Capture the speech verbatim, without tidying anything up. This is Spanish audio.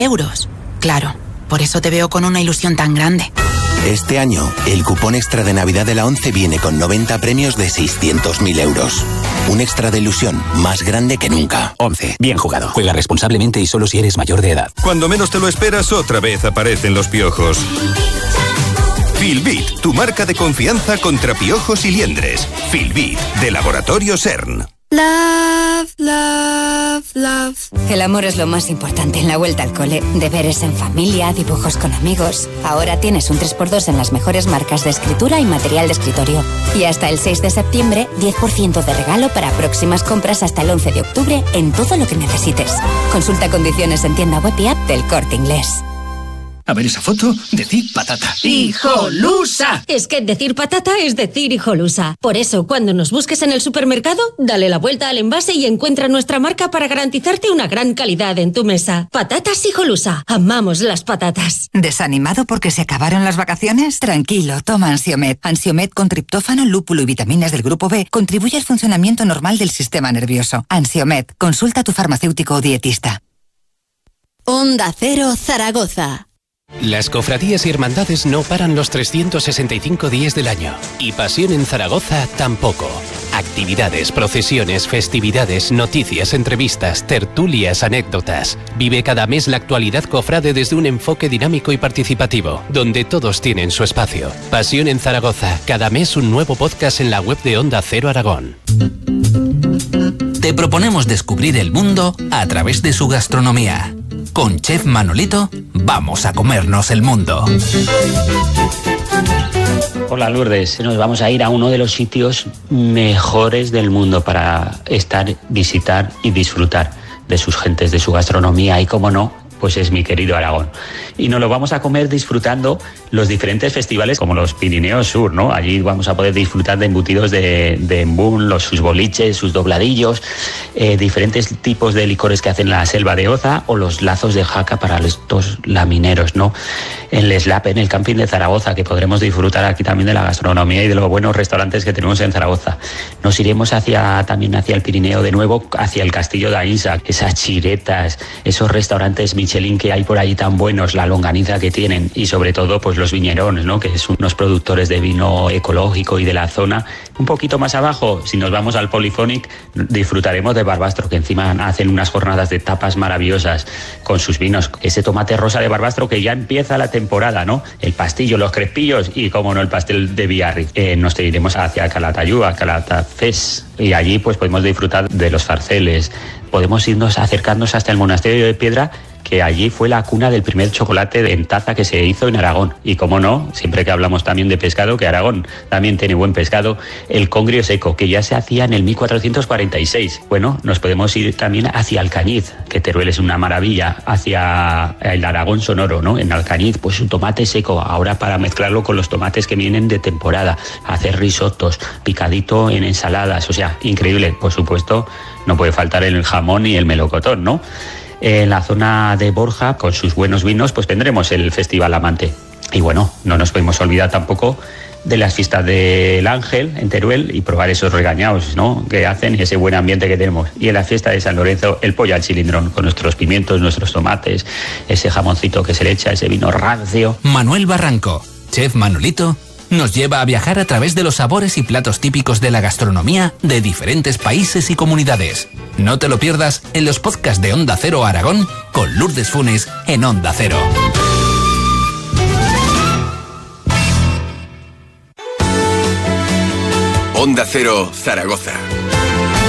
Euros. Claro, por eso te veo con una ilusión tan grande. Este año, el cupón extra de Navidad de la ONCE viene con noventa premios de seiscientos mil euros. Un extra de ilusión más grande que nunca. ONCE. Bien jugado. Juega responsablemente y solo si eres mayor de edad. Cuando menos te lo esperas, otra vez aparecen los piojos. Filbit, tu marca de confianza contra piojos y liendres. Filbit, de Laboratorio CERN. Love, love, love. El amor es lo más importante en la vuelta al cole. Deberes en familia, dibujos con amigos. Ahora tienes un tres por dos en las mejores marcas de escritura y material de escritorio. Y hasta el seis de septiembre, diez por ciento de regalo para próximas compras hasta el once de octubre en todo lo que necesites. Consulta condiciones en tienda web y app del Corte Inglés. A ver esa foto, decir patata. ¡Hijolusa! Es que decir patata es decir hijolusa. Por eso, cuando nos busques en el supermercado, dale la vuelta al envase y encuentra nuestra marca para garantizarte una gran calidad en tu mesa. Patatas Hijolusa. Amamos las patatas. ¿Desanimado porque se acabaron las vacaciones? Tranquilo, toma Ansiomed. Ansiomed con triptófano, lúpulo y vitaminas del grupo B contribuye al funcionamiento normal del sistema nervioso. Ansiomed. Consulta a tu farmacéutico o dietista. Onda Cero Zaragoza. Las cofradías y hermandades no paran los trescientos sesenta y cinco días del año. Y Pasión en Zaragoza tampoco. Actividades, procesiones, festividades, noticias, entrevistas, tertulias, anécdotas. Vive cada mes la actualidad cofrade desde un enfoque dinámico y participativo, donde todos tienen su espacio. Pasión en Zaragoza. Cada mes un nuevo podcast en la web de Onda Cero Aragón. Te proponemos descubrir el mundo a través de su gastronomía. Con Chef Manolito, vamos a comernos el mundo. Hola Lourdes, nos vamos a ir a uno de los sitios mejores del mundo para estar, visitar y disfrutar de sus gentes, de su gastronomía y, cómo no, pues es mi querido Aragón. Y nos lo vamos a comer disfrutando los diferentes festivales como los Pirineos Sur, ¿no? Allí vamos a poder disfrutar de embutidos de, de embún, los, sus boliches, sus dobladillos, eh, diferentes tipos de licores que hacen en la selva de Oza o los lazos de jaca para estos lamineros, ¿no? En el Slap, en el camping de Zaragoza, que podremos disfrutar aquí también de la gastronomía y de los buenos restaurantes que tenemos en Zaragoza. Nos iremos hacia, también hacia el Pirineo de nuevo, hacia el Castillo de Aínsa, esas chiretas, esos restaurantes Michelin que hay por ahí tan buenos, la longaniza que tienen y sobre todo pues los viñerones, ¿no? Que son unos productores de vino ecológico y de la zona. Un poquito más abajo, si nos vamos al Polyphonic, disfrutaremos de Barbastro, que encima hacen unas jornadas de tapas maravillosas con sus vinos. Ese tomate rosa de Barbastro que ya empieza la temporada, ¿no? El pastillo, los crespillos y, como no, el pastel de Biarritz. Eh, nos iremos hacia Calatayud, a Calatafés, y allí pues podemos disfrutar de los farceles. Podemos irnos acercándonos hasta el Monasterio de Piedra, que allí fue la cuna del primer chocolate en taza que se hizo en Aragón. Y como no, siempre que hablamos también de pescado, que Aragón también tiene buen pescado, el congrio seco, que ya se hacía en el mil cuatrocientos cuarenta y seis. Bueno, nos podemos ir también hacia Alcañiz, que Teruel es una maravilla, hacia el Aragón sonoro, ¿no? En Alcañiz, pues un tomate seco, ahora para mezclarlo con los tomates que vienen de temporada, hacer risotos, picadito en ensaladas, o sea, increíble. Por supuesto, no puede faltar el jamón y el melocotón, ¿no? En la zona de Borja, con sus buenos vinos, pues tendremos el Festival Amante. Y bueno, no nos podemos olvidar tampoco de las fiestas del Ángel en Teruel y probar esos regañados, ¿no?, que hacen y ese buen ambiente que tenemos. Y en la fiesta de San Lorenzo, el pollo al cilindrón, con nuestros pimientos, nuestros tomates, ese jamoncito que se le echa, ese vino rancio. Manuel Barranco, Chef Manolito, nos lleva a viajar a través de los sabores y platos típicos de la gastronomía de diferentes países y comunidades. No te lo pierdas en los podcasts de Onda Cero Aragón con Lourdes Funes en Onda Cero. Onda Cero Zaragoza.